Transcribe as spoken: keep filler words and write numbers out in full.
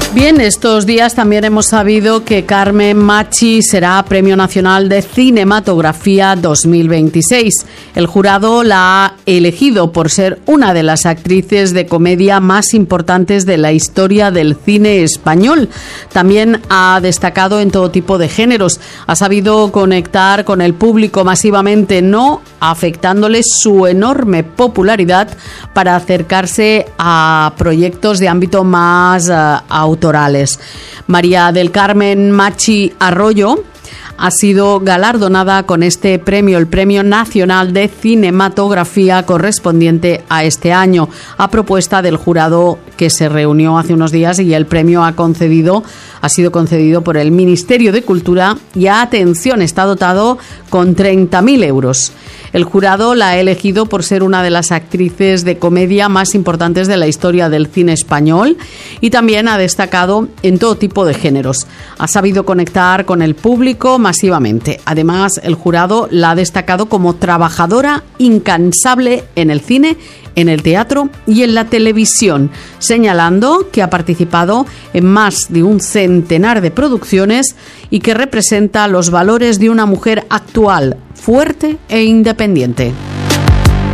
Bien, estos días también hemos sabido que Carmen Machi será Premio Nacional de Cinematografía dos mil veintiséis. El jurado la ha elegido por ser una de las actrices de comedia más importantes de la historia del cine español. También ha destacado en todo tipo de géneros. Ha sabido conectar con el público masivamente, no afectándole su enorme popularidad para acercarse a proyectos de ámbito más uh, autorales. María del Carmen Machi Arroyo ha sido galardonada con este premio, el Premio Nacional de Cinematografía correspondiente a este año, a propuesta del jurado que se reunió hace unos días, y el premio ha concedido, ha sido concedido por el Ministerio de Cultura y, atención, está dotado con treinta mil euros. El jurado la ha elegido por ser una de las actrices de comedia más importantes de la historia del cine español, y también ha destacado en todo tipo de géneros. Ha sabido conectar con el público masivamente. Además, el jurado la ha destacado como trabajadora incansable en el cine, en el teatro y en la televisión, señalando que ha participado en más de un centenar de producciones y que representa los valores de una mujer actual, fuerte e independiente.